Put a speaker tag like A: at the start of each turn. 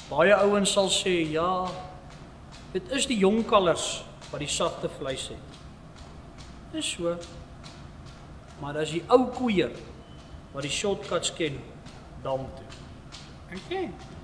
A: Baie ouens sal sê, ja, dit is die jong kalvers wat die sagte vleis het. Dis so. Maar dis die ou koeie wat die shortcuts ken dam toe.
B: Okay.